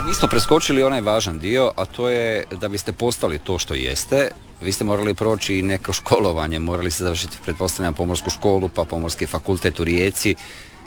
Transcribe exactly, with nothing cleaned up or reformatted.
Mi smo preskočili onaj važan dio, a to je da biste postali to što jeste, vi ste morali proći i neko školovanje, morali ste završiti, pretpostavljam, pomorsku školu, pa pomorski fakultet u Rijeci.